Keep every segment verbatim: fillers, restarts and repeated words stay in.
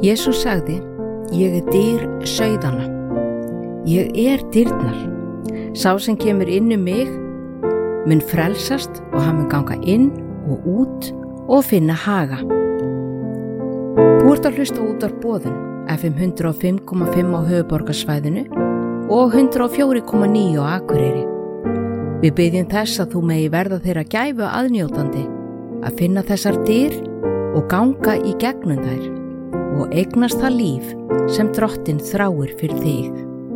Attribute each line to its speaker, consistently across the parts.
Speaker 1: Jesús sagði, ég er dyr sauðanna. Ég er dyrnar. Sá sem kemur inn um mig mun frelsast og hann mun ganga inn og út og finna haga. Þú ert að hlusta út á boðun F M hundrað og fimm komma fimm á höfuðborgarsvæðinu og hundrað og fjögur komma níu á Akureyri. Við byggjum þess að þú megi verða þeirra gæfu aðnjótandi að finna þessar dyr og ganga í gegnum þær og eignast það líf sem Drottinn þráir fyrir þig.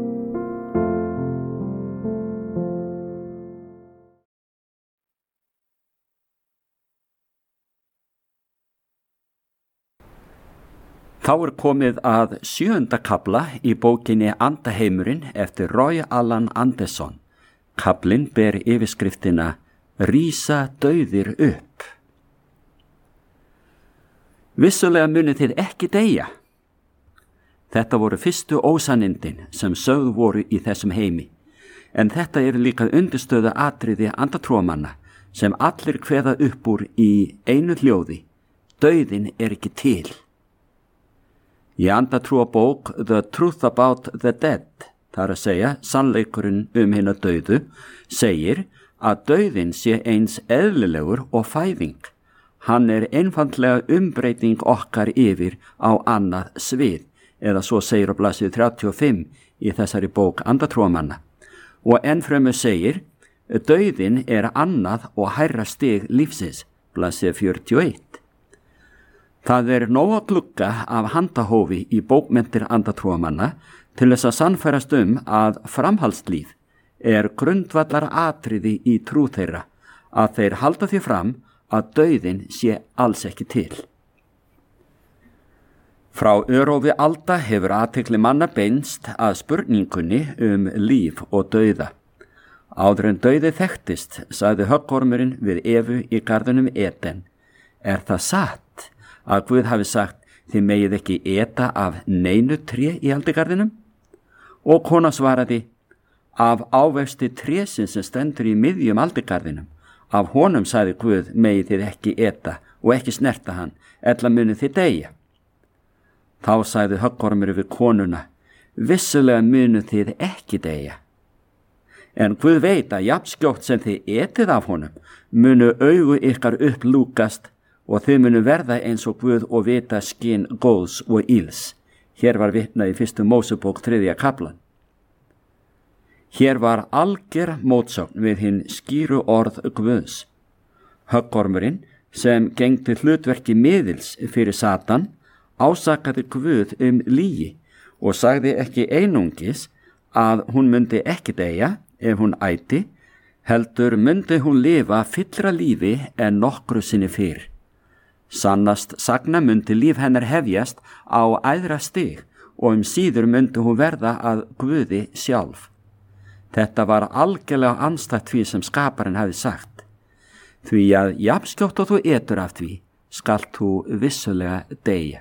Speaker 2: Þá er komið að sjöunda kafla í bókinni Andaheimurinn eftir Roy Alan Anderson. Kaflinn ber yfirskriftina Rísa dauðir upp. Vissulega munið þið ekki deyja. Þetta voru fyrstu ósannindin sem sögð voru í þessum heimi. En þetta eru líka undirstöðu atriði andatrúarmanna sem allir kveða upp úr í einu hljóði. Dauðin er ekki til. Í andatrúarbók The Truth About the Dead, þar að segja sannleikurinn um hina dauðu, segir að dauðin sé eins eðlilegur og fæðing. Hann er einfaldlega umbreyting okkar yfir á annað svið, eða svo segir á blaðsíðu þrjátíu og fimm í þessari bók andatrúarmanna. Og ennfremur segir, dauðin er annað og hærra stig lífsins, blaðsíðu fjörutíu og eitt. Það er nóg að glugga af handahófi í bókmenntir andatrúarmanna til þess að sannfærast um að framhaldslíf er grundvallar atriði í trú þeirra, að þeir halda því fram að dauðin sé alls ekki til. Frá örófi alda hefur athygli manna beinst að spurningunni um líf og dauða. Áður en dauði þekktist, sagði höggormurinn við Evu í garðinum Eden, er það satt að Guð hafi sagt, þið megið ekki eta af neinu tré í aldigarðinum? Og kona svaraði, af ávexti trésins sem stendur í miðjum aldigarðinum, af honum sagði Guð, megið þið ekki eta og ekki snerta hann, ella munið þið deyja. Þá sagði höggormur við konuna, vissulega munið þið ekki deyja. En Guð veit að jafnskjótt sem þið etið af honum, munu augu ykkar upplúkast og þið munu verða eins og Guð og vita skyn góðs og íls. Hér var vitnað í fyrstu Mósebók þriðja kaflan. Hér var alger mótsögn við hinn skýru orð Guðs. Höggormurinn, sem gegndi hlutverki miðils fyrir Satan, ásakaði Guð um lygi og sagði ekki einungis að hún myndi ekki deyja ef hún æti, heldur myndi hún lifa fyllra lífi en nokkru sinni fyrr. Sannast sagna myndi líf hennar hefjast á æðra stig og um síður myndi hún verða að Guði sjálf. Þetta var algjörlega andstætt því sem skaparinn hafi sagt. Því að jafnskjótt og þú etur af því, skalt þú vissulega deyja.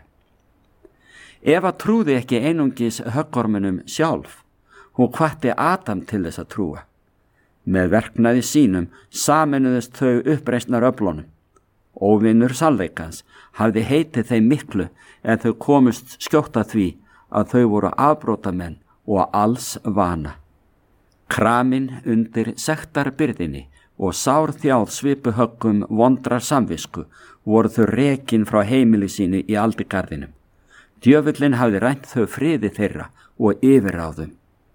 Speaker 2: Eva trúði ekki einungis höggorminum sjálf. Hún hvatti Adam til þess að trúa. Með verknaði sínum sameinuðust þau uppreisnar öflunum. Óvinur sannleikans hafði heitið þeim miklu en þau komust skjótt að því að þau voru afbrotamenn og alls vana. Kramin undir sektarbyrðinni og sárþjáð svipuhöggum vondrar samvisku voru þau rekin frá heimili sínu í aldigarðinum. Djöfullinn hafði rænt þau friði þeirra og yfirráðum.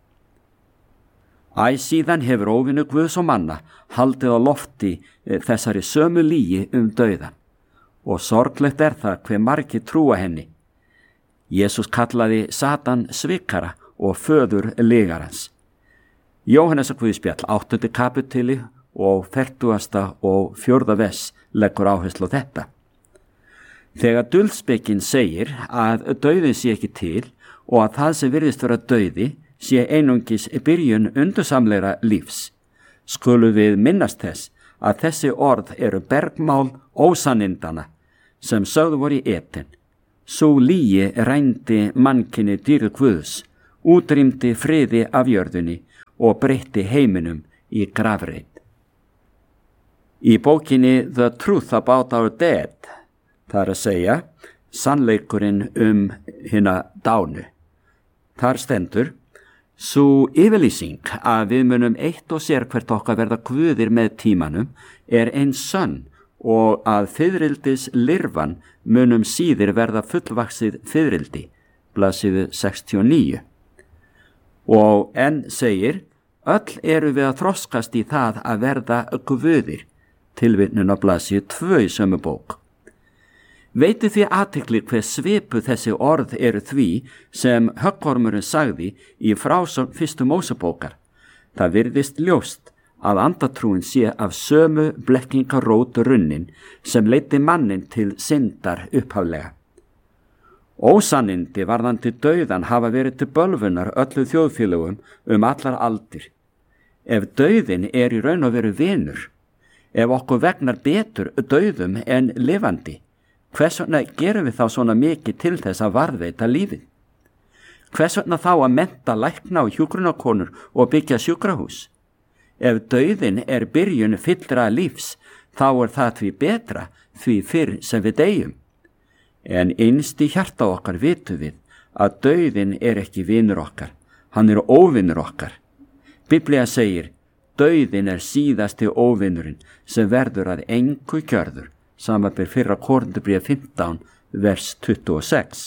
Speaker 2: Æ síðan hefur óvinur Guðs og manna haldið á lofti þessari sömu lygi um dauðan og sorglegt er það hve margir trúa henni. Jesús kallaði Satan svikara og föður lygarans. Jóhannesar Guðspjall áttundi kapituli og fertugasta og fjórða vers leggur áherslu á þetta. Þegar dulspekin segir að dauðin sé ekki til og að það sem virðist vera dauði sé einungis byrjun undursamlegra lífs, skulu við minnast þess að þessi orð eru bergmál ósannindana sem sögðu voru í Eden. Sú lygi rændi mannkyni dýrð Guðs, útrýmdi friði af jörðunni og breytti heiminum í grafreit. Í bókinni The Truth About Our Dead, það er að segja, sannleikurinn um hina dánu. Þar stendur: sú yfirlýsing að við munum eitt og sér hvert okkar verða guðir með tímanum er eins sönn og að fiðrildis lirfan munum síðir verða fullvaxið fiðrildi, blaðsíðu sextíu og níu. Og enn segir: öll eru við að þroskast í það að verða guðir, tilvitnun á blaðsíðu tvö í sömu bók. Veitu því athygli hve svipu þessi orð eru því sem höggormurinn sagði í frásögn fyrstu Mósebókar. Það virðist ljóst að andatrúin sé af sömu blekkingarót runnin sem leiddi mannin til syndar upphaflega. Ósannindi varðandi dauðan hafa verið til bölvunar öllu þjóðfélögum um allar aldir. Ef dauðin er í raun og veru vinur, ef okkur vegnar betur dauðum en lifandi, hvers vegna gerum við þá svona mikið til þess að varðveita lífið? Hvers vegna þá að mennta lækna og hjúkrunarkonur og byggja sjúkrahús? Ef dauðin er byrjun fyllra lífs, þá er það því betra því fyrr sem við deyjum. En innst í hjarta okkar vitum við að dauðin er ekki vinur okkar, hann er óvinur okkar. Biblía segir: dauðin er síðasti óvinurinn sem verður að engu gjörður, samanber fyrra Korinthubréf fimmtán, vers tuttugu og sex.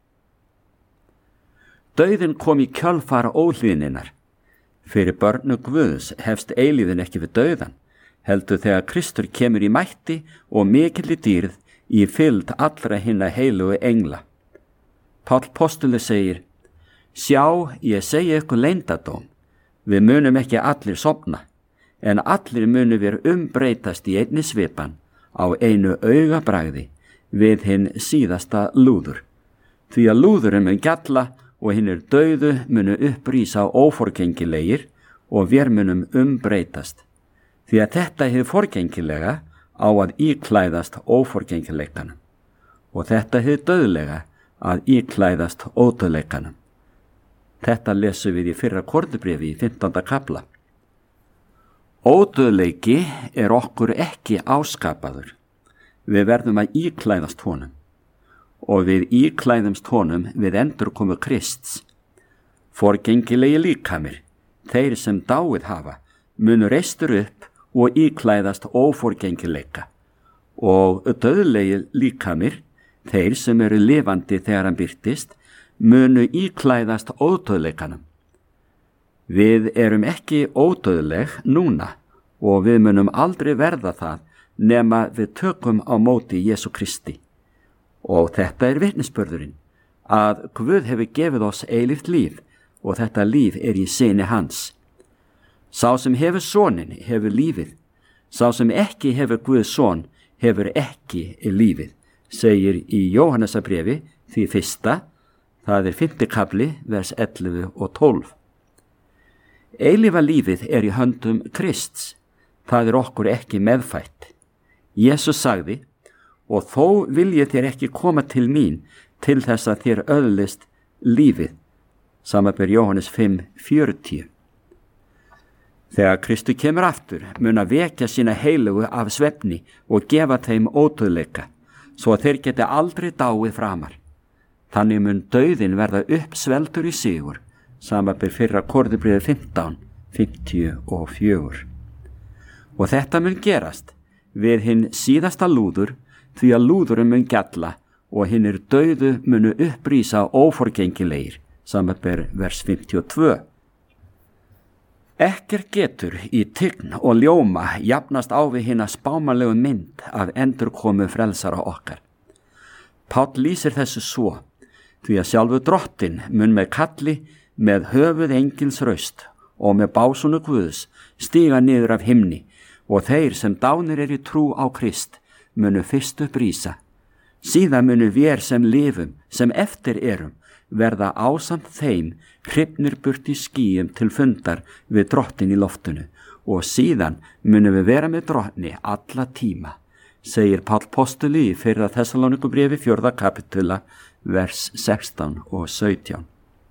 Speaker 2: Dauðin kom í kjölfar óhlýðninnar. Fyrir börnu Guðs hefst eilífðin ekki við dauðan, heldur þegar Kristur kemur í mætti og mikilli dýrð í fylgd allra hinna heilugu engla. Páll postuli segir: sjá, ég segi ykkur leyndardóm, við munum ekki allir sofna, en allir munum við umbreytast í einni svipan, á einu augabragði, við hinn síðasta lúður. Því að lúðurinn mun gjalla og hinnir dauðu munu upprísa óforgengilegir og vér munum umbreytast. Því að þetta hið forgengilega á að íklæðast óforgengileikanum og þetta hið dauðlega að íklæðast ódauðleikanum. Þetta lesum við í fyrra Korinthubréfi í fimmtánda kafla. Ódauðleiki er okkur ekki áskapaður. Við verðum að íklæðast honum og við íklæðumst honum við endurkomu Krists. Forgengilegi líkamir, þeir sem dáið hafa, munu reistur upp og íklæðast óforgengileika og dauðlegi líkamir, þeir sem eru lifandi þegar hann birtist, munu íklæðast ódauðleikanum. Við erum ekki ódauðleg núna og við munum aldrei verða það nema við tökum á móti Jesú Kristi. Og þetta er vitnisburðurinn, að Guð hefur gefið oss eilíft líf og þetta líf er í syni hans. Sá sem hefur soninn hefur lífið, sá sem ekki hefur Guðs son hefur ekki lífið, segir í Jóhannesarbréfi því fyrsta, það er fimmti kafli, vers ellefu og tólf. Eilífa lífið er í höndum Krists, það er okkur ekki meðfætt. Jesús sagði: og þó vil ég þér ekki koma til mín til þess að þér öðlist lífið, samanber Jóhannes fimm fjörutíu. Þegar Kristur kemur aftur mun að vekja sína heilugu af svefni og gefa þeim ódauðleika, svo að þeir geti aldrei dáið framar. Þannig mun dauðin verða uppsveltur í sigur, samanber fyrra Korinthubréfi fimmtán fimmtíu og fjögur. Og þetta mun gerast við hinn síðasta lúður, því að lúðurinn mun gjalla og hinnir dauðu munu upprísa óforgengilegir, samanber vers fimmtíu og tvö. Ekkert getur í tign og ljóma jafnast á við hina spámanlegu mynd af endurkomu frelsara okkar. Páll lýsir þessu svo: því að sjálfur drottinn mun með kalli, með höfuð engils raust og með básunu Guðs stíga niður af himni, og þeir sem dánir er í trú á Krist munu fyrst upprísa. Síðan munu vér sem lifum, sem eftir erum, verða ásamt þeim hrifnir burt í skýjum til fundar við drottin í loftinu, og síðan munu við vera með drottni alla tíma, segir Páll postuli í fyrra Þessaloníkubréfi fjórða kapitula, vers sextán og sautján.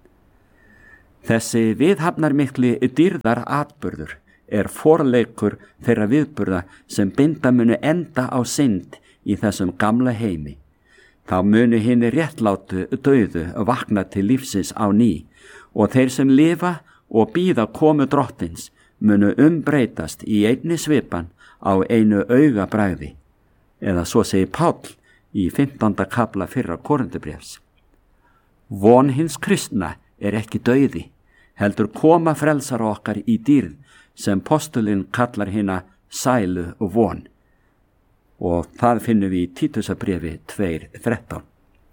Speaker 2: Þessi viðhafnarmikli dýrðar atburður er forleikur þeirra viðburða sem binda munu enda á synd í þessum gamla heimi. þá munu hinni réttlátu dauðu vakna til lífsins á ný og þeir sem lifa og bíða komu drottins munu umbreytast í einni svipan á einu augabragði, eða svo segir Páll í fimmtánda kafla fyrra Korintubréfs. Von hins kristna er ekki dauði, heldur koma frelsara okkar í dýrð sem postulinn kallar hina sælu og von. Og það finnum við í Títusarbréfi tvær þrettán.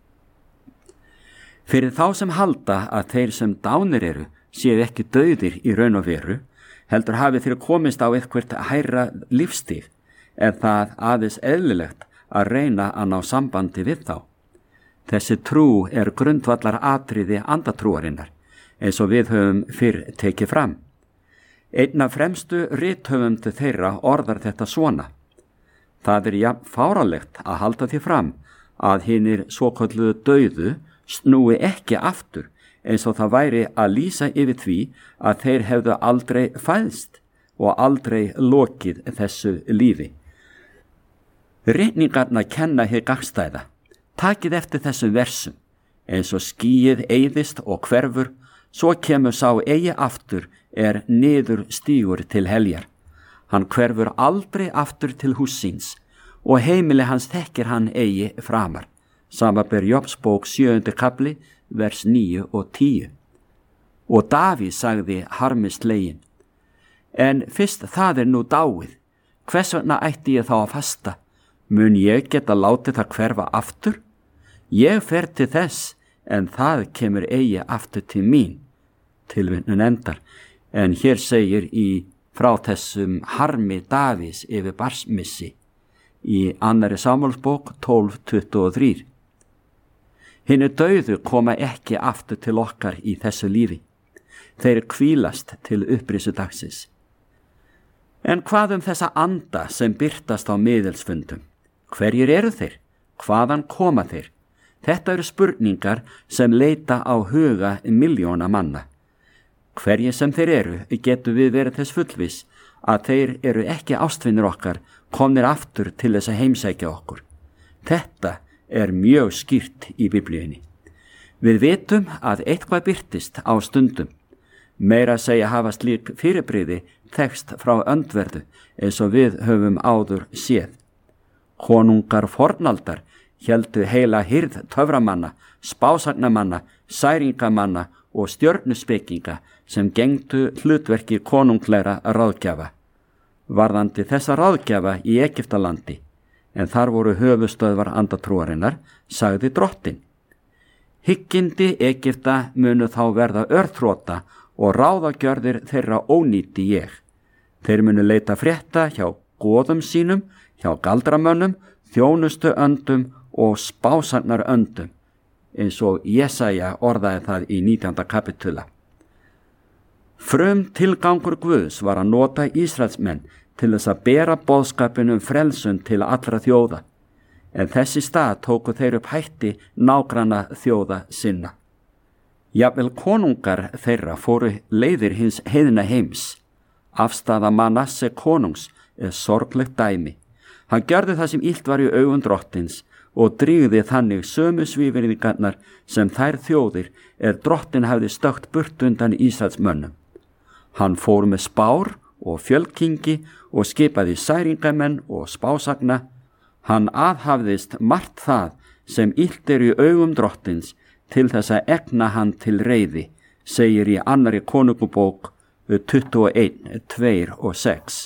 Speaker 2: Fyrir þá sem halda að þeir sem dánir eru séu ekki dauðir í raun og veru, heldur hafi þeir komist á eitthvert hærra lífstíð, er það aðeins eðlilegt að reyna að ná sambandi við þá. Þessi trú er grundvallar atriði andatrúarinnar, eins og við höfum fyrr tekið fram. Einn af fremstu rithöfundu þeirra orðar þetta svona: það er jafn fáránlegt að halda því fram að hinir svokölluðu dauðu snúi ekki aftur, eins og það væri að lýsa yfir því að þeir hefðu aldrei fæðst og aldrei lokið þessu lífi. Ritningarna kenna hér gagnstæða. Takið eftir þessum versum, eins og skýið eyðist og hverfur, svo kemur sá eigi aftur er niður stígur til heljar. Hann hverfur aldrei aftur til hús síns og heimili hans þekkir hann eigi framar. Samanber Jobsbók sjöundi kafli, vers níu og tíu. Og Davíð sagði harmi sleginn: en fyrst það er nú dáið, hvers vegna ætti ég þá að fasta? Mun ég geta látið það hverfa aftur? Ég fer til þess, en það kemur eigi aftur til mín. Tilvitnun endar, en hér segir í frá þessum harmi Davíðs yfir barsmissi í annarri Samúelsbók tólf tuttugu og þrjú. Hinir dauðu koma ekki aftur til okkar í þessu lífi. Þeir hvílast til upprisudagsins. En hvað um þessa anda sem birtast á miðilsfundum? Hverjir eru þeir? Hvaðan koma þeir? Þetta eru spurningar sem leita á huga miljóna manna. Hverjir sem þeir eru, getum við verið þess fullviss að þeir eru ekki ástvinir okkar, komnir aftur til þess að heimsækja okkur. Þetta er mjög skýrt í Biblíunni. Við vitum að eitthvað birtist á stundum. Meira að segja hafa slík fyrirbrigði tekst frá öndverðu, eins og við höfum áður séð. Konungar fornaldar héldu heila hirð töframanna, spásagnamanna, særingamanna og stjörnuspekinga sem gengdu hlutverki konungleira ráðgjafa. Varðandi þessa ráðgjafa í Egyptalandi, en þar voru höfustöðvar andatrúarinnar, sagði drottin: hyggindi Egypta munu þá verða örþrota og ráðagjörðir þeirra ónýti ég. Þeir munu leita frétta hjá goðum sínum, hjá galdramönnum, þjónustu öndum og spásagnar öndum, eins og Jesaja orðaði það í nítjánda kapitula. Frum tilgangur Guðs var að nota Ísraelsmenn til þess að bera boðskapinn um frelsun til allra þjóða, en þessi stað tóku þeir upp hætti nágranna þjóða sinna. Jafnvel konungar þeirra fóru leiðir hins heiðna heims. Afstaða Manasse konungs er sorglegt dæmi. Hann gjörði það sem illt var í augum drottins og drýgði þannig sömu svívirðingarnar sem þær þjóðir er drottin hafði stökkt burt undan Ísraelsmönnum. Hann fór með spár og fjölkingi og skipaði særingamenn og spásagna. Hann aðhafðist margt það sem illt er í augum drottins til þess að egna hann til reiði, segir í annarri konungubók tuttugu og eitt, tvö og sex.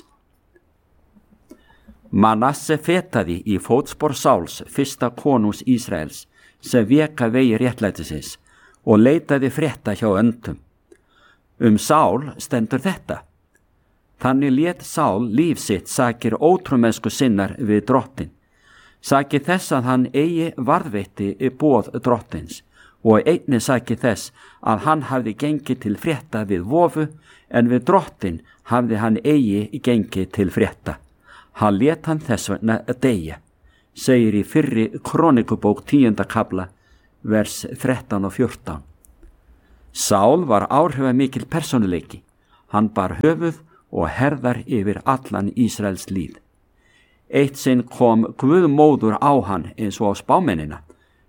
Speaker 2: Manasse fetaði í fótspor Sáls, fyrsta konungs Ísraels, sem veka vegi réttlætisins og leitaði frétta hjá öndum. Um Sál stendur þetta: þannig lét Sál líf sitt sakir ótrúmennsku sinnar við drottin, sakir þess að hann eigi varðveitti í boð drottins, og einnig sakir þess að hann hafði gengið til frétta við vofu, en við drottin hafði hann eigi gengið til frétta. Hann lét hann þess vegna deyja, segir í fyrri Krónikubók tíunda kafla, vers þrettán og fjórtán. Sál var áhrifamikil persónuleiki. Hann bar höfuð og herðar yfir allan Ísraels líð. Eitt sinn kom Guð móður á hann eins og á spámennina,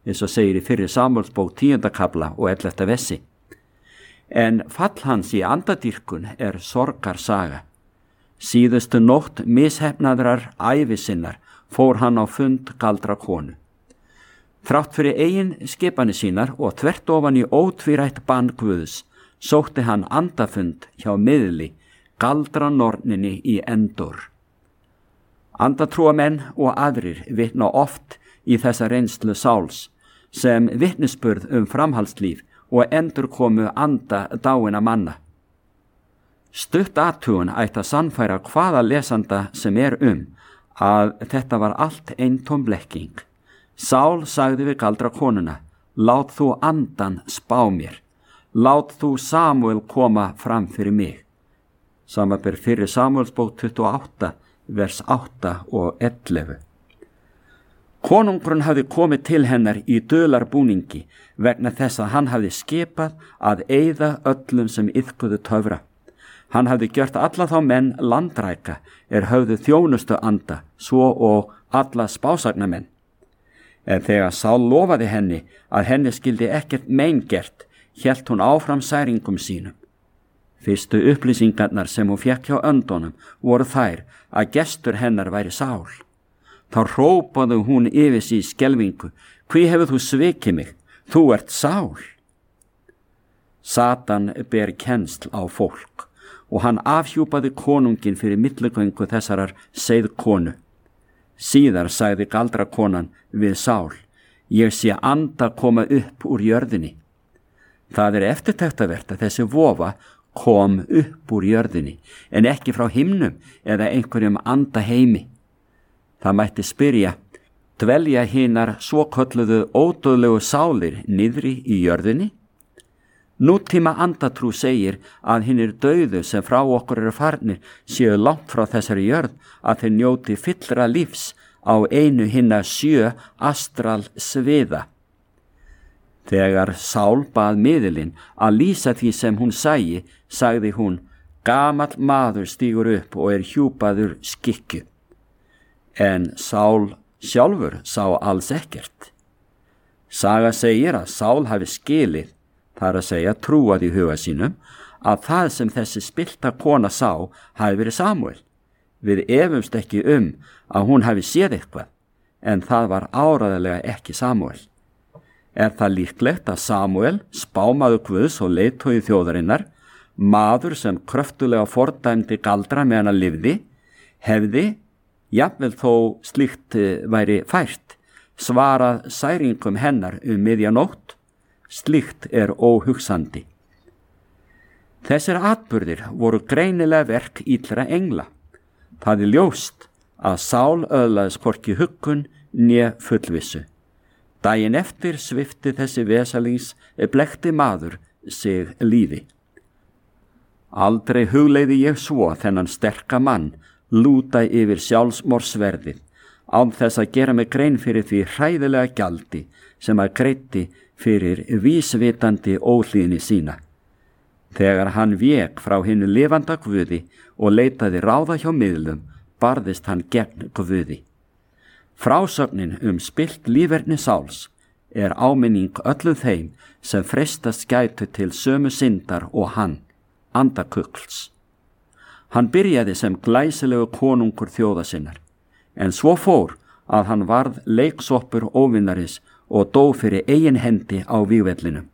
Speaker 2: eins og segir í fyrri Samúelsbók tíunda kafla og ellefta vessi. En fall hans í andadýrkun er sorgarsaga. Síðustu nótt mishefnaðrar ævi sinnar fór hann á fund galdra konu. Þrátt fyrir eigin skipanir sínar og þvert ofan í ótvírætt bann Guðs sótti hann andafund hjá miðli galdra norninni í Endor. Andatrúamenn og aðrir vitna oft í þessa reynslu Sáls sem vitnisburð um framhaldslíf og endurkomu anda dáinna manna. Stutt athugun ætti að sannfæra hvaða lesanda sem er um að þetta var allt eintóm blekking. Sál sagði við galdra konuna, lát þú andan spá mér, lát þú Samúel koma fram fyrir mig. Samanber fyrri Samúelsbók tuttugu og átta, vers átta og ellefu. Konungurinn hafði komið til hennar í dularbúningi vegna þess að hann hafði skipað að eyða öllum sem iðkuðu töfra. Hann hafði gjört alla þá menn landræka er höfðu þjónustu anda, svo og alla spásagnamenn. En þegar Sál lofaði henni að henni skildi ekkert meingert, hélt hún áfram særingum sínum. Fyrstu upplýsingarnar sem hún fékk hjá öndunum voru þær að gestur hennar væri Sál. Þá hrópaði hún yfir sig í skelfingu, hví hefur þú svikið mig, þú ert Sál. Satan ber kennsl á fólk og hann afhjúpaði konungin fyrir milligöngu þessarar seiðkonu. Síðar sagði galdrakonan við Sál, ég sé anda koma upp úr jörðinni. Það er eftirtektavert að þessi vofa kom upp úr jörðinni en ekki frá himnum eða einhverjum anda heimi. Það mætti spyrja, dvelja hinar svokölluðu ódöðlegu sálir niðri í jörðinni? Nútíma andatrú segir að hinir dauðu sem frá okkur eru farnir séu langt frá þessari jörð að þeir njóti fyllra lífs á einu hinna sjö astral sviða. Þegar Sál bað miðilinn að lýsa því sem hún sæi, sagði hún, gamall maður stígur upp og er hjúpaður skikkju. En Sál sjálfur sá alls ekkert. Saga segir að Sál hafi skilið, þar að segja trúað í huga sínum, að það sem þessi spillta kona sá hafi verið Samúel. Við efumst ekki um að hún hafi séð eitthvað, en það var áreiðanlega ekki Samúel. Er það líklegt að Samúel, spámaður Guðs og leiðtogi þjóðarinnar, maður sem kröftulega fordæmdi galdra meðan hann lifði, hefði, jafnvel þó slíkt væri fært, svarað særingum hennar um miðjanótt, slíkt er óhugsandi. Þessir atburðir voru greinilega verk illra engla. Það er ljóst að Sál öðlaðist hvorki huggun né fullvissu. Daginn eftir svipti þessi vesalings blekti maður sig lífi. Aldrei hugleiði ég svo þennan sterka mann lúta yfir sjálfsmorðsverðið án þess að gera mig grein fyrir því hræðilega gjaldi sem að greiddi fyrir vísvitandi óhlýðni sína. Þegar hann vék frá hinu lifanda Guði og leitaði ráða hjá miðlum, barðist hann gegn Guði. Frásögnin um spillt líferni Sáls er áminning öllum þeim sem freistast gætu til sömu syndar og hann, andakukls. Hann byrjaði sem glæsilegu konungur þjóða sinnar, en svo fór að hann varð leiksoppur óvinnaris og dó fyrir eigin hendi á vígvellinum.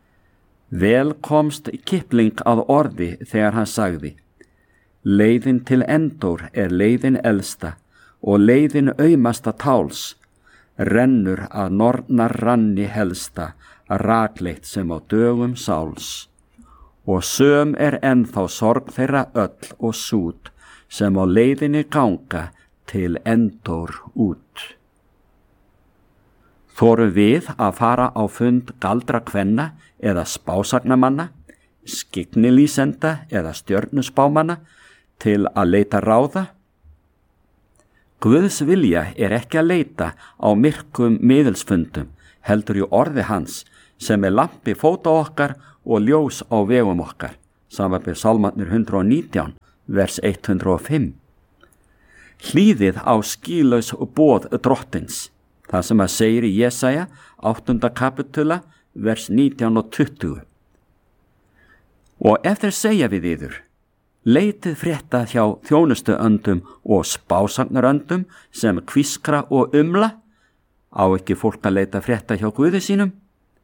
Speaker 2: Vel komst Kipling að orði þegar hann sagði, leiðin til Endor er leiðin elsta og leiðin aumasta táls, rennur að nornar ranni helsta, rakleitt sem á dögum Sáls. Og söm er ennþá sorg þeirra öll og sút, sem á leiðinni ganga til Endor út. Þoru við að fara á fund galdra kvenna eða spásagnamanna, skyggnilýsenda eða stjörnuspámanna til að leita ráða? Guðs vilja er ekki að leita á myrkum miðilsfundum, heldur í orði hans, sem er lampi fóta okkar og ljós á vegum okkar, samanber Sálmarnir hundrað og nítján, vers hundrað og fimm. Hlýðið á skýlaus boð drottins, Það sem að segir í Jesaja áttunda kapitula vers nítján og tuttugu. Og ef þeir segja við yður, leitið frétta hjá þjónustu öndum og spásagnar öndum sem kvískra og umla, á ekki fólk að leita frétta hjá Guði sínum?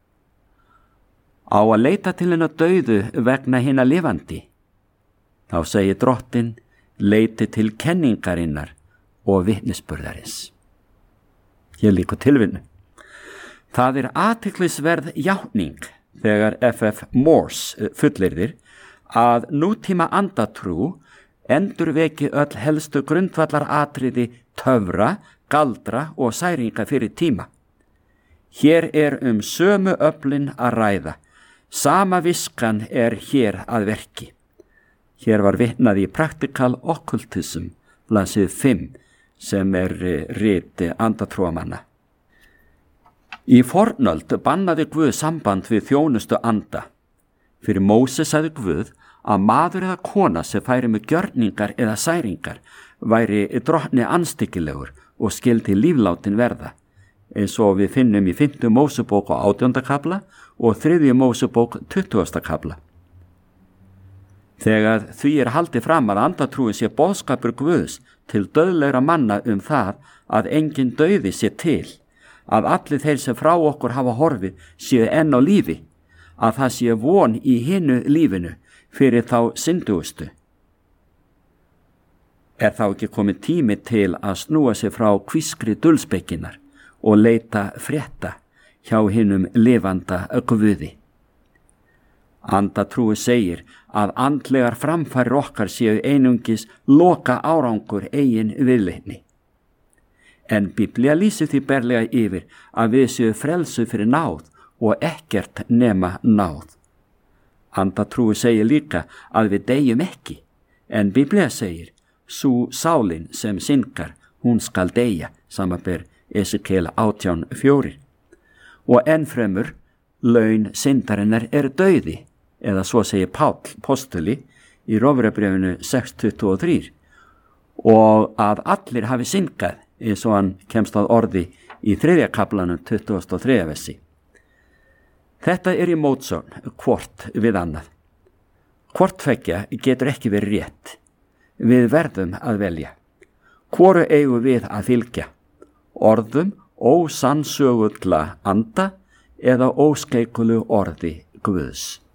Speaker 2: Á að leita til hennar dauðu vegna hinna lifandi? Þá segir Drottinn, leitið til kenningarinnar og vitnisburðarins. Hér líka tilvinnu. Það er athyglisverð játning þegar F F Morse fullyrðir að nútíma andatrú endurveki öll helstu grundvallar atriði töfra, galdra og særinga fyrir tíma. Hér er um sömu öflin að ræða. Sama viskan er hér að verki. Hér var vitnað í Practical Occultism, blaðsíðu fimm, sem er rit andatrúamanna. Í fornöld bannaði Guð samband við þjónustu anda. Fyrir Móse sagði Guð að maður eða kona sem færi með gjörningar eða særingar væri drottni anstíkilegur og skildi líflátin verða, eins og við finnum í fimmtu Mósebók og átjánda kafla og þriðju Mósebók tuttugasta kafla. Þegar því er haldið fram að andatrúin sé boðskapur Guðs til dauðlegra manna um það að engin dauði sé til, að allir þeir sem frá okkur hafa horfið séu enn á lífi, að það sé von í hinu lífinu fyrir þá syndugustu. Er þá ekki komið tími til að snúa sig frá kvískri dulspekinar og leita frétta hjá hinum lifanda Guði? Andatrúi segir að andlegar framfærir okkar séu einungis loka árangur eigin viðleitni. En Biblía lýsir því berlega yfir að við séu frelsu fyrir náð og ekkert nema náð. Andatrúi segir líka að við deyjum ekki, en Biblía segir, sú sálin sem syndgar, hún skal deyja, samanber Esekiel átján fjórir. Og ennfremur, laun syndarinnar er dauði, eða svo segir Páll postuli í Rómverjabréfinu sex tuttugu og þrjú, og að allir hafi syndgað, eins og hann kemst að orði í þriðja kaflanum tuttugasta og þriðja versi. Þetta er í mótsögn hvort við annað. Hvort tveggja getur ekki verið rétt. Við verðum að velja. Hvoru eigum við að fylgja? Orðum ósannsögulla anda eða óskeikulu orði Guðs?